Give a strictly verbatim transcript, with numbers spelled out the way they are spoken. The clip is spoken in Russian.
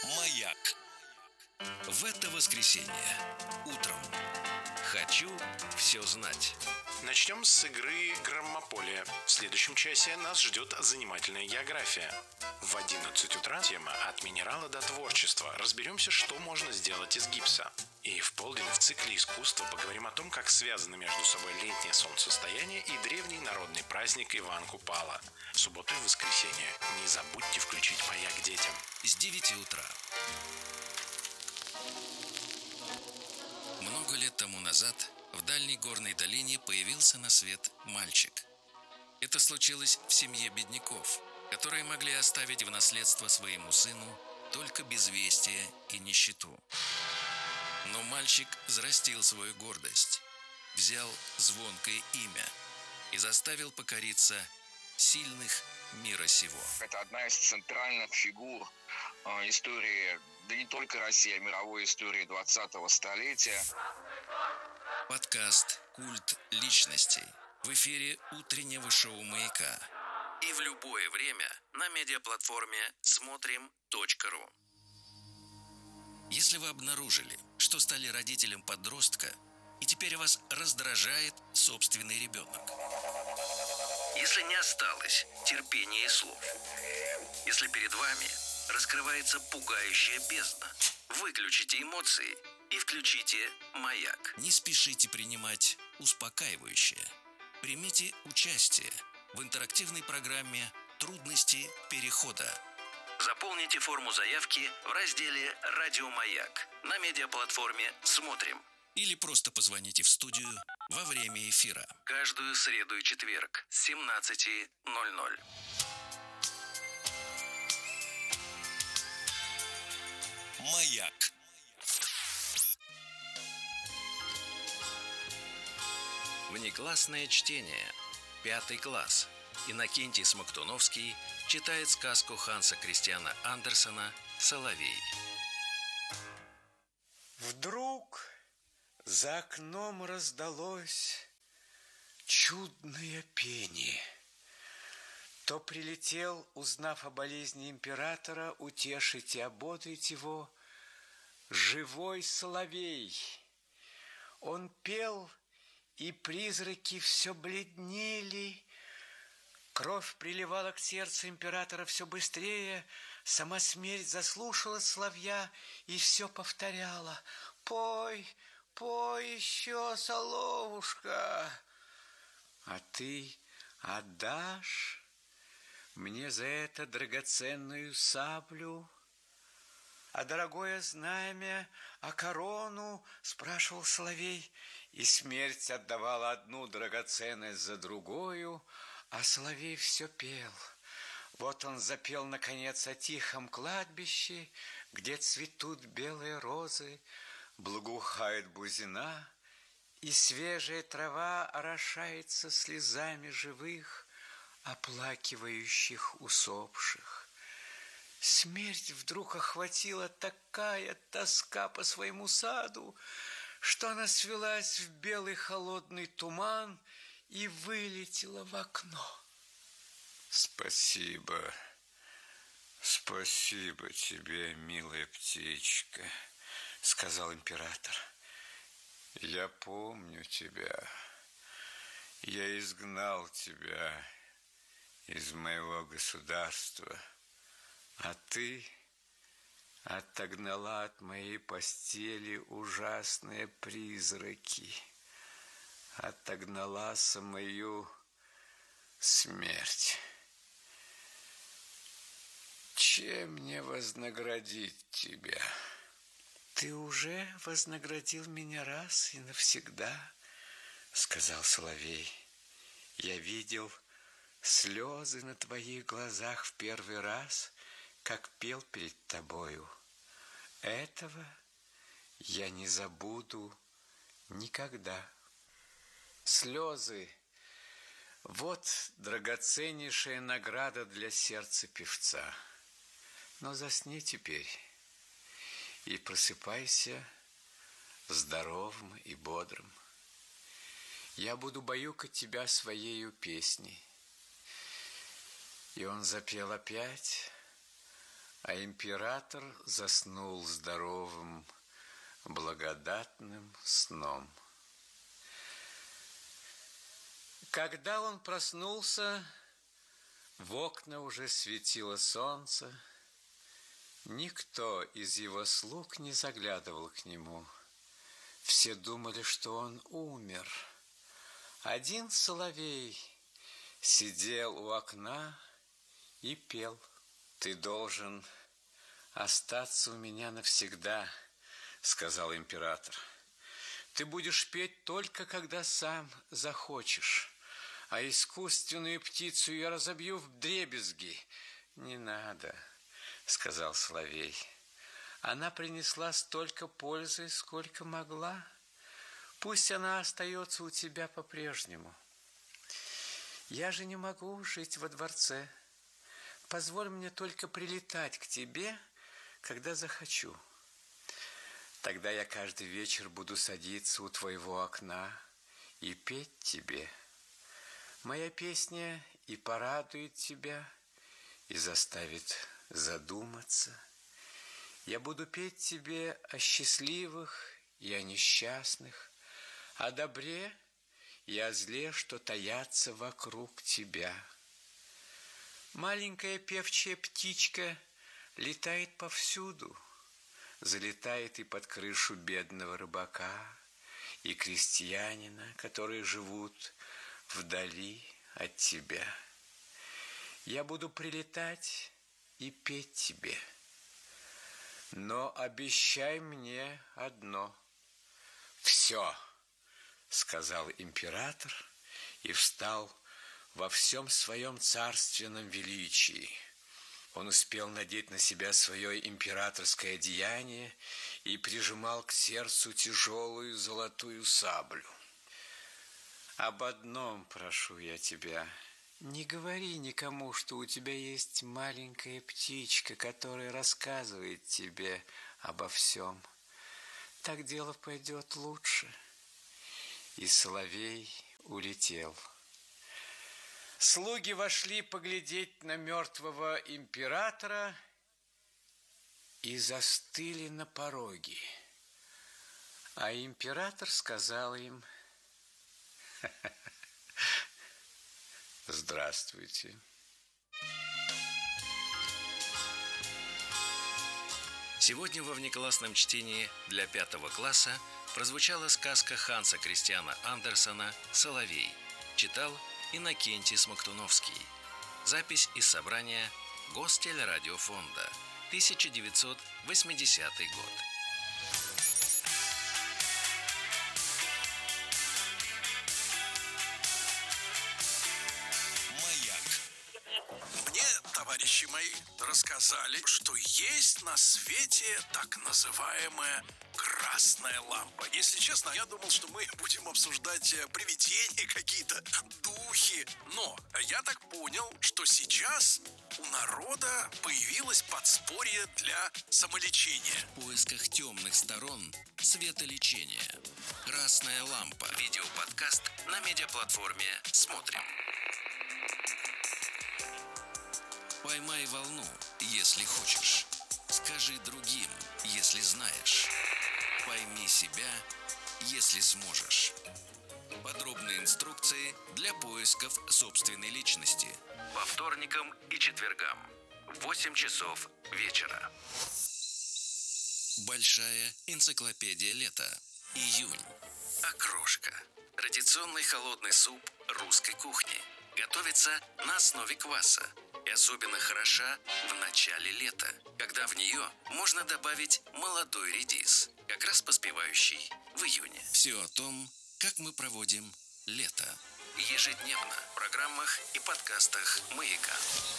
Маяк. В это воскресенье утром хочу все знать. Начнем с игры «Громополия». В следующем часе нас ждет занимательная география. В одиннадцать утра тема «От минерала до творчества». Разберемся, что можно сделать из гипса. И в полдень в цикле искусства поговорим о том, как связаны между собой летнее солнцестояние и древний народный праздник Иван Купала. В субботу и воскресенье не забудьте включить «Маяк» детям. С девяти утра. Много лет тому назад в дальней горной долине появился на свет мальчик. Это случилось в семье бедняков, которые могли оставить в наследство своему сыну только безвестие и нищету. Но мальчик взрастил свою гордость, взял звонкое имя и заставил покориться сильных мира сего. Это одна из центральных фигур э, истории, да не только России, а мировой истории двадцатого столетия. Подкаст «Культ личностей» в эфире утреннего шоу «Маяка» и в любое время на медиаплатформе смотрим точка ру. Если вы обнаружили, что стали родителем подростка, и теперь вас раздражает собственный ребенок. Если не осталось терпения и слов. Если перед вами раскрывается пугающая бездна, выключите эмоции и включите «Маяк». Не спешите принимать успокаивающее. Примите участие в интерактивной программе «Трудности перехода». Заполните форму заявки в разделе «Радио Маяк» на медиаплатформе «Смотрим». Или просто позвоните в студию во время эфира. Каждую среду и четверг с семнадцати ноль-ноль. Маяк. Внеклассное чтение. Пятый класс. Иннокентий Смоктуновский читает сказку Ханса Кристиана Андерсена «Соловей». Вдруг за окном раздалось чудное пение. То прилетел, узнав о болезни императора, утешить и ободрить его живой соловей. Он пел, и призраки все бледнели. Кровь приливала к сердцу императора все быстрее. Сама смерть заслушала соловья и все повторяла: «Пой, пой еще, соловушка!» «А ты отдашь мне за это драгоценную саблю, а дорогое знамя, а корону?» — спрашивал соловей. И смерть отдавала одну драгоценность за другую, а соловей все пел. Вот он запел, наконец, о тихом кладбище, где цветут белые розы, благоухает бузина, и свежая трава орошается слезами живых, оплакивающих усопших. Смерть вдруг охватила такая тоска по своему саду, что она свелась в белый холодный туман и вылетела в окно. Спасибо, спасибо тебе, милая птичка, сказал император. Я помню тебя. Я изгнал тебя из моего государства, а ты отогнала от моей постели ужасные призраки, отогнала самую смерть. Чем мне вознаградить тебя? Ты уже вознаградил меня раз и навсегда, сказал соловей. Я видел слезы на твоих глазах в первый раз, как пел перед тобою. Этого я не забуду никогда. Слезы — вот драгоценнейшая награда для сердца певца. Но засни теперь и просыпайся здоровым и бодрым. Я буду баюкать тебя своею песней. И он запел опять А император заснул здоровым, благодатным сном. Когда он проснулся, в окна уже светило солнце. Никто из его слуг не заглядывал к нему. Все думали, что он умер. Один соловей сидел у окна и пел. «Ты должен остаться у меня навсегда», — сказал император. «Ты будешь петь только, когда сам захочешь, а искусственную птицу я разобью вдребезги». «Не надо», — сказал соловей. «Она принесла столько пользы, сколько могла. Пусть она остается у тебя по-прежнему. Я же не могу жить во дворце. Позволь мне только прилетать к тебе, когда захочу. Тогда я каждый вечер буду садиться у твоего окна и петь тебе. Моя песня и порадует тебя, и заставит задуматься. Я буду петь тебе о счастливых и о несчастных, о добре и о зле, что таятся вокруг тебя. Маленькая певчая птичка летает повсюду, залетает и под крышу бедного рыбака, и крестьянина, которые живут вдали от тебя. Я буду прилетать и петь тебе, но обещай мне одно». «Все», — сказал император и встал во всем своем царственном величии. Он успел надеть на себя свое императорское одеяние и прижимал к сердцу тяжелую золотую саблю. «Об одном прошу я тебя. Не говори никому, что у тебя есть маленькая птичка, которая рассказывает тебе обо всем. Так дело пойдет лучше». И соловей улетел. Слуги вошли поглядеть на мертвого императора и застыли на пороге. А император сказал им: «Здравствуйте». Сегодня во внеклассном чтении для пятого класса прозвучала сказка Ханса Кристиана Андерсена «Соловей». Читал Иннокентий Смоктуновский. Запись из собрания Гостелерадиофонда, тысяча девятьсот восьмидесятый год. Товарищи мои рассказали, что есть на свете так называемая красная лампа. Если честно, я думал, что мы будем обсуждать привидения, какие-то духи. Но я так понял, что сейчас у народа появилось подспорье для самолечения. В поисках темных сторон светолечения. Красная лампа. Видеоподкаст на медиаплатформе «Смотрим». Поймай волну, если хочешь. Скажи другим, если знаешь. Пойми себя, если сможешь. Подробные инструкции для поисков собственной личности. По вторникам и четвергам в восемь часов вечера. Большая энциклопедия лета. Июнь. Окрошка. Традиционный холодный суп русской кухни. Готовится на основе кваса. И особенно хороша в начале лета, когда в нее можно добавить молодой редис, как раз поспевающий в июне. Все о том, как мы проводим лето. Ежедневно в программах и подкастах «Маяка».